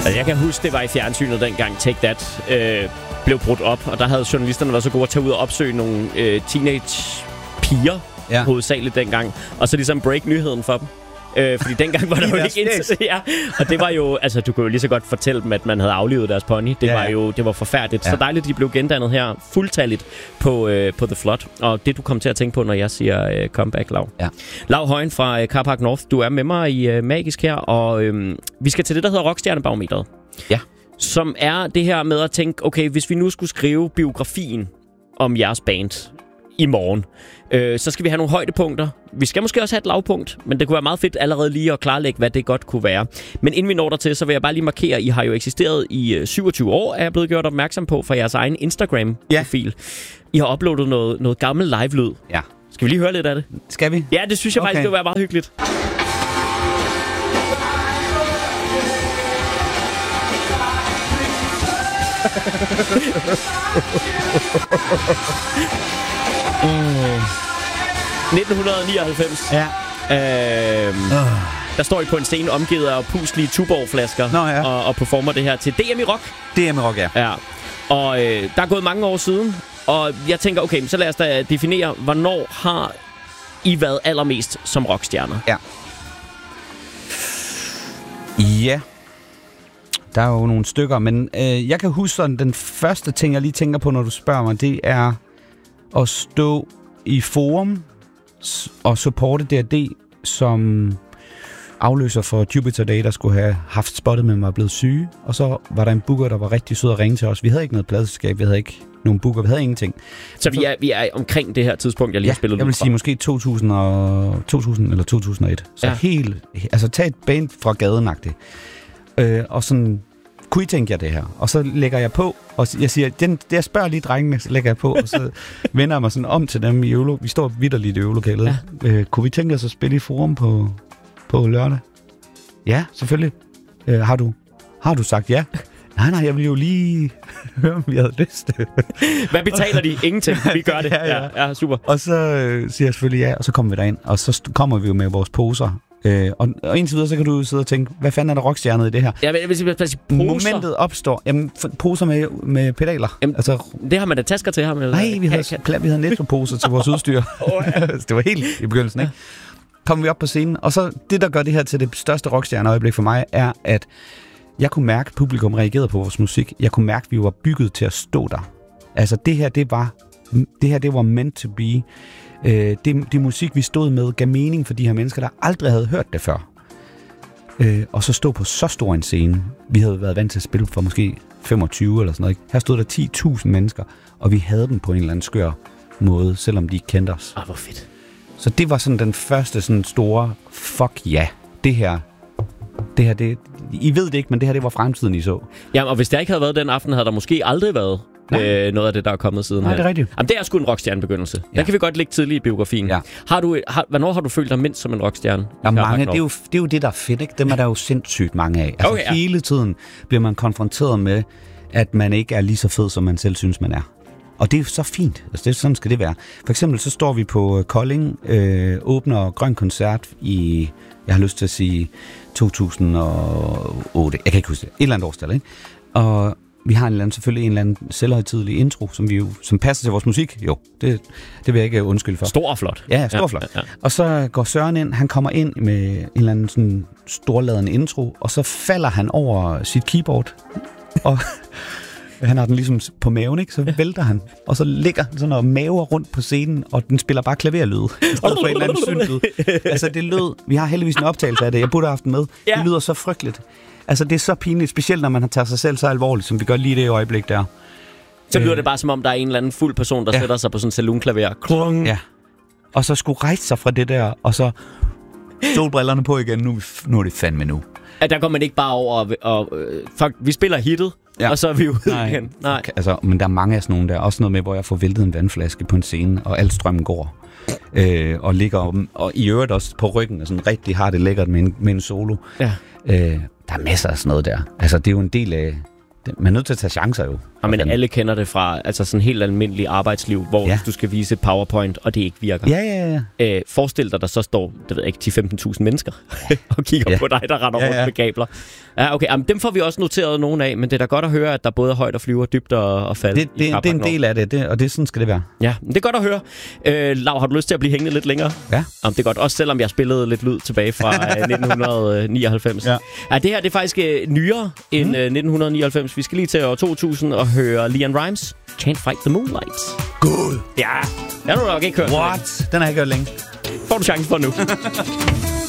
Altså, jeg kan huske, det var i fjernsynet dengang Take That blev brudt op, og der havde journalisterne været så gode at tage ud og opsøge nogle teenage-piger, hovedsageligt dengang, og så ligesom break nyheden for dem. Fordi dengang var der jo ikke internet. Ja. Og det var jo, altså du kunne jo lige så godt fortælle dem, at man havde aflivet deres pony. Det var forfærdeligt. Så dejligt, de blev gendannet her fuldtalligt på The Flood. Og det du kom til at tænke på, når jeg siger comeback, Lav. Ja. Lav Højen fra Carpark North, du er med mig i Magisk her, og vi skal til det, der hedder Rockstjernebarometeret. Ja. Som er det her med at tænke, okay, hvis vi nu skulle skrive biografien om jeres band i morgen, så skal vi have nogle højdepunkter. Vi skal måske også have et lavpunkt, men det kunne være meget fedt allerede lige at klarlægge, hvad det godt kunne være. Men inden vi når dertil, så vil jeg bare lige markere, at I har jo eksisteret i 27 år, er jeg blevet gjort opmærksom på fra jeres egen Instagram-profil. I har uploadet noget gammel live-lyd. Ja. Skal vi lige høre lidt af det? Skal vi? Ja, det synes jeg faktisk, det vil være meget hyggeligt. Mm. 1999. Ja. Der står I på en scene omgivet af puslige Tuborg-flasker og performer det her til DM i Rock. DM i Rock, ja. Og der er gået mange år siden, og jeg tænker, okay, så lad os da definere, hvornår har I været allermest som rockstjerner? Ja. Ja. Der er jo nogle stykker, men jeg kan huske sådan, den første ting, jeg lige tænker på, når du spørger mig, det er at stå i Forum og supporte D&D som afløser for Jupiter Day, der skulle have haft spottet, men var blevet syge. Og så var der en booker, der var rigtig sød at ringe til os. Vi havde ikke noget pladselskab, vi havde ikke nogen booker, vi havde ingenting. Så vi er omkring det her tidspunkt, jeg lige har spillet jeg vil sige måske 2000 eller 2001. Så helt, altså tag et band fra gaden-agtigt. Og sådan, kunne I tænke jer det her? Og så lægger jeg på, og jeg siger, jeg spørger lige drengene, så lægger jeg på, og så vender jeg mig sådan om til dem i øvelo. Vi står vitterligt i øvelokalet. Ja. Kunne vi tænke os at spille i Forum på lørdag? Ja, selvfølgelig. Har du sagt ja? Nej, jeg vil jo lige høre, om vi havde lyst. Hvad betaler de? Ingenting. Vi gør det. Ja, super. Og så siger jeg selvfølgelig ja, og så kommer vi derind, og så kommer vi jo med vores poser. Og indtil videre, så kan du sidde og tænke, hvad fanden er der rockstjernet i det her? Ja, men hvis vi poser. Momentet opstår. Jamen, poser med pedaler. Jamen, altså, det har man da tasker til ham. Eller? Nej, vi havde Netto-poser til vores udstyr. Det var helt i begyndelsen, ikke? Kommer vi op på scenen, og så det, der gør det her til det største rockstjerneøjeblik for mig, er, at jeg kunne mærke, at publikum reagerede på vores musik. Jeg kunne mærke, at vi var bygget til at stå der. Altså, det her, det var meant to be. Det musik, vi stod med, gav mening for de her mennesker, der aldrig havde hørt det før. Og så stå på så stor en scene. Vi havde været vant til at spille for måske 25 eller sådan noget. Ikke? Her stod der 10.000 mennesker, og vi havde dem på en eller anden skør måde, selvom de ikke kendte os. Hvor fedt. Så det var sådan den første sådan store, fuck ja, det her, I ved det ikke, men det her, det var fremtiden, I så. Jamen, og hvis der ikke havde været den aften, havde der måske aldrig været noget af det, der er kommet siden. Nej, det er rigtigt. Jamen, det er sgu en rockstjernebegyndelse. Ja. Der kan vi godt ligge tidligt i biografien. Ja. Hvornår har du følt dig mindst som en rockstjerne? Ja, mange, det er jo det, der er fedt, ikke? Dem er der jo sindssygt mange af. Altså, hele tiden bliver man konfronteret med, at man ikke er lige så fed, som man selv synes, man er. Og det er så fint. Altså, sådan skal det være. For eksempel så står vi på Kolding, åbner Grøn Koncert i, jeg har lyst til at sige 2008. Jeg kan ikke huske det. Et eller andet årstal, ikke? Og vi har selvfølgelig en eller anden selvhøjtidelig intro, som passer til vores musik. Jo, det vil jeg ikke undskylde for. Stor og flot. Ja, stor og flot. Ja. Og så går Søren ind, han kommer ind med en eller anden sådan storladende intro, og så falder han over sit keyboard, og han har den ligesom på maven, ikke? Så vælter han, og så ligger han sådan og maver rundt på scenen, og den spiller bare klaverlyd, i stedet for en eller anden syntlyd. Altså det lød, vi har heldigvis en optagelse af det, jeg burde have haft den med. Ja. Det lyder så frygteligt. Altså det er så pinligt, specielt når man har taget sig selv så alvorligt, som vi gør lige det øjeblik der. Så lyder det bare som om, der er en eller anden fuld person, der sætter sig på sådan en saloonklaver. Klung. Ja. Og så skulle rejse sig fra det der, og så solbrillerne på igen, nu er det fandme nu. At der går man ikke bare over og vi spiller hittet, og så er vi ude igen. Nej. Altså, men der er mange af sådan nogle der. Også noget med, hvor jeg får væltet en vandflaske på en scene, og al strømmen går. Og ligger og i øvrigt også på ryggen, og sådan rigtig har det lækkert med en solo. Ja. Der er masser af sådan noget der. Altså, det er jo en del af Man er nødt til at tage chancer jo. Ja, men alle kender det fra altså sådan helt almindelig arbejdsliv, hvor du skal vise et PowerPoint, og det ikke virker. Ja. Forestil dig, der så står, det ved jeg ikke, 10-15.000 mennesker og kigger på dig, der render rundt med kabler. Ja, okay. Jamen, dem får vi også noteret nogle af, men det er da godt at høre, at der både er højt og flyver, dybt og fald. Det er en del af det, og det sådan skal det være. Ja, det er godt at høre. Lau, har du lyst til at blive hængende lidt længere? Ja. Jamen, det er godt, også selvom jeg spillede lidt lyd tilbage fra 1999. Ja, det her det er faktisk nyere end 1999. Vi skal lige til år 2000 og høre LeAnn Rimes, Can't Fight the Moonlight. God. Ja, jeg har du nok ikke hørt. What? Den har jeg ikke hørt længe. Får du chancen for nu.